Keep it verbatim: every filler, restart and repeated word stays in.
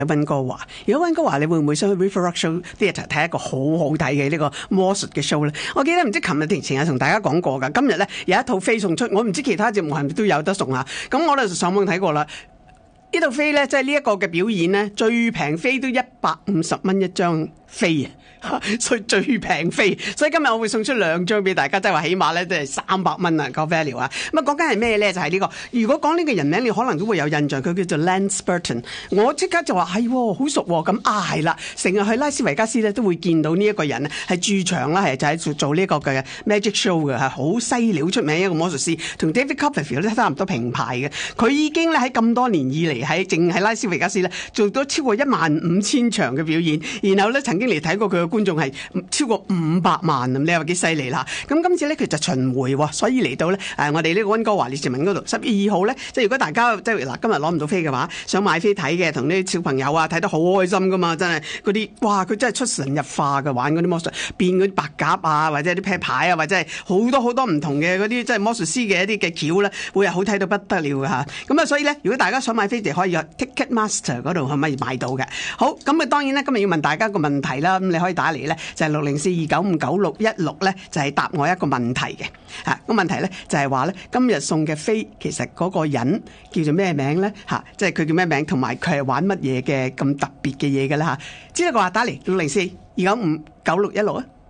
溫哥華，如果溫哥華你會唔會想去 River Rock Show Theatre 睇一個好好睇嘅呢個魔術嘅 show 咧？我記得唔知琴日定前日同大家講過㗎，今日咧有一套飛送出，我唔知其他節目係咪都有得送啊？咁我哋就上網睇過啦。呢套飛咧，即係呢一個嘅表演咧，最平飛都一百五十蚊一張飛啊，所以最平飛。所以今日我會送出兩張俾大家，即係話起碼咧都係三百蚊啊個 value 啊。咁啊講緊係咩咧？就係呢個。如果講呢個人名，你可能都會有印象，佢叫做 Lance Burton。我即刻就話係喎，好熟喎。咁啊係啦，成日去拉斯維加斯咧都會見到呢一個人咧，係駐場啦，係就喺做做呢一個嘅 magic show 嘅，係好犀利、好出名一個魔術師，同 David Copperfield 咧差唔多平排嘅。佢已經咧喺咁多年以嚟喺淨係拉斯維加斯咧做咗超過一萬五千場嘅表演，然後咧曾經嚟睇過佢嘅觀眾係超過五百萬，你話幾犀利啦？咁今次咧佢就巡迴喎，所以嚟到咧誒我哋呢個溫哥華烈士文嗰度十月二號咧，即係如果大家即係嗱今日攞唔到飛嘅話，想買飛睇嘅，同啲小朋友啊睇得好開心噶嘛，真係嗰啲哇佢真係出神入化嘅，玩嗰啲魔術變嗰啲白鴿啊，或者啲啤牌啊，或者係好多好多唔同嘅嗰啲即係魔術師嘅一啲嘅橋咧，會係好睇到不得了嘅嚇。咁啊所以咧，如果大家想買飛就可以 Ticketmaster 嗰度係咪買到嘅？好，咁啊當然咧，今日要問大家一個問題啦，咁你可以打嚟咧就係六零四二九五九六一六咧，就係、是、答我一個問題嘅嚇。個、啊、問題咧就係話咧，今日送嘅飛其實嗰個人叫做咩名咧嚇？即係佢叫咩名，同埋佢係玩乜嘢嘅咁特別嘅嘢嘅啦嚇。知道嘅話打嚟六零四二九五九六一六啊。